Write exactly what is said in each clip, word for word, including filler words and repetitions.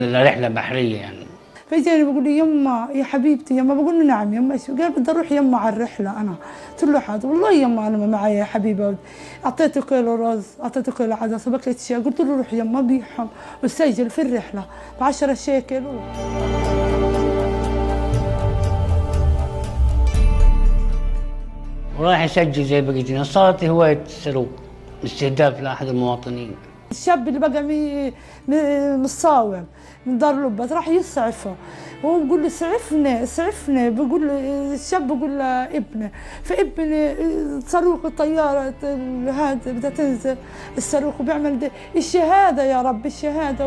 رحلة بحرية يعني. فجاني بقول لي يما يا حبيبتي يما، بقول له نعم يما. ايش قال؟ بدي اروح يما على الرحله. انا قلت له حاضر. والله يما انا معي يا حبيبه. اعطيته كيلو رز، اعطيته كيلو عدس وبكله شيء. قلت له روح يما بيعهم وسجل في الرحله ب عشرة شيكل. وراح يسجل زي بقية الناس. صارت هواية سلوك استهداف لأحد المواطنين. الشاب اللي بقى مي مصاوم من دار لبس راح يسعفه، وهو بقول له اسعفني اسعفني. بقول له الشاب بقول له ابني، فابني صاروخ الطياره هذا بدها تنزل الصاروخ وبيعمل ده. الشهاده يا رب الشهاده.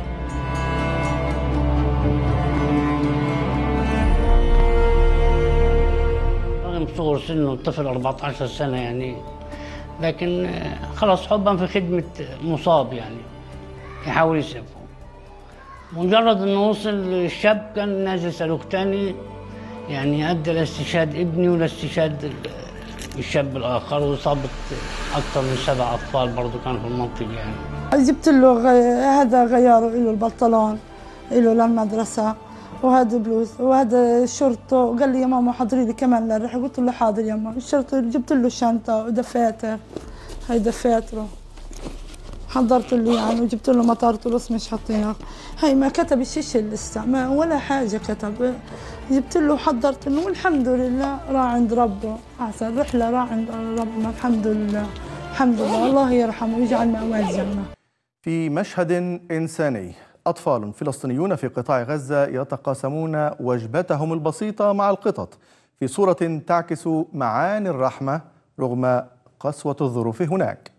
رغم صغر سنه الطفل أربعة عشر سنة يعني، لكن خلص حبا في خدمة مصاب يعني يحاول يسعفه. مجرد انه وصل الشاب كان نازل صاروخ تاني يعني ادى لاستشهاد ابني ولاستشهاد الشاب الاخر، واصابة اكثر من سبع اطفال برضه كانوا في المنطقة يعني. جبت له غي... هذا غيره له البنطلون له للمدرسة، وهذا بلوز وهذا شرطه. وقال لي يا ماما حضري لي كمان للرحلة. قلت له حاضر يا ماما. الشرطه جبت له شنطة ودفاتر، هاي دفاتره حضرت له يعني، وجبت له مطارته بس مش حاطينها. هاي ما كتب الشيء لسه ما ولا حاجة كتب. جبت له وحضرت له والحمد لله راح عند ربه. أحسن رحلة راح عند ربنا الحمد لله. الحمد لله الله يرحمه ويجعل مأواه الجنة. في مشهد إنساني، أطفال فلسطينيون في قطاع غزة يتقاسمون وجبتهم البسيطة مع القطط في صورة تعكس معاني الرحمة رغم قسوة الظروف هناك.